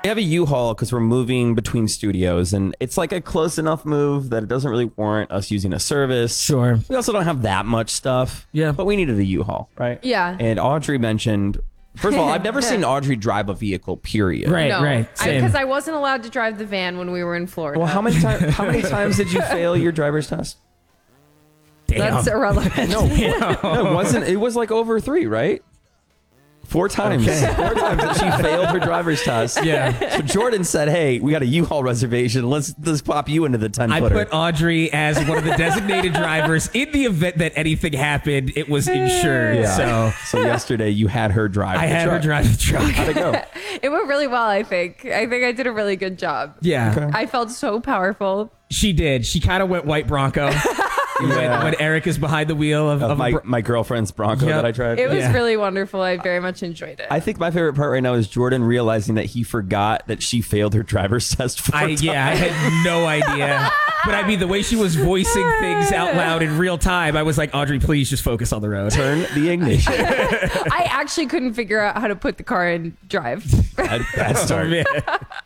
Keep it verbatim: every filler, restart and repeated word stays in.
We have a U-Haul because we're moving between studios, and it's like a close enough move that it doesn't really warrant us using a service. Sure. We also don't have that much stuff. Yeah. But we needed a U-Haul, right? Yeah. And Audrey mentioned, first of all, I've never seen Audrey drive a vehicle, period. Right, No, right. Same. because I, I wasn't allowed to drive the van when we were in Florida. Well, how many times? How many times did you fail your driver's test? Damn. That's irrelevant. No, no, it wasn't. It was like over three, right? Four times. Okay. Four times that she failed her driver's test. Yeah. So Jordan said, "Hey, we got a U-Haul reservation. Let's let's pop you into the ten I footer." put Audrey as one of the designated drivers in the event that anything happened. It was insured. Yeah. So So yesterday you had her drive. I the had her truck. drive the truck. How'd it go? It went really well, I think. I think I did a really good job. Yeah. I felt so powerful. She did. She kind of went white Bronco when, when Eric is behind the wheel of, Of of my, a br- my girlfriend's Bronco Yep. that I tried. It was Yeah. really wonderful. I very much enjoyed it. I think my favorite part right now is Jordan realizing that he forgot that she failed her driver's test four I, times. yeah, I had no idea. But I mean, the way she was voicing things out loud in real time, I was like, Audrey, please just focus on the road. Turn the ignition. I actually couldn't figure out how to put the car in drive. Bad, bad start. Oh, man.